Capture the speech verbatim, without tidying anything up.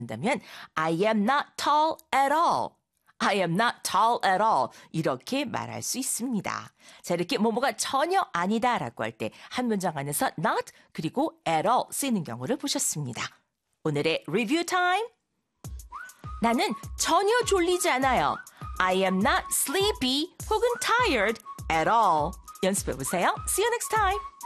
한다면 I am not tall at all. I am not tall at all. 이렇게 말할 수 있습니다. 자, 이렇게 뭐뭐가 전혀 아니다라고 할 때 한 문장 안에서 not 그리고 at all 쓰이는 경우를 보셨습니다. 오늘의 리뷰 타임. 나는 전혀 졸리지 않아요. I am not sleepy 혹은 tired at all. 연습해 보세요. See you next time.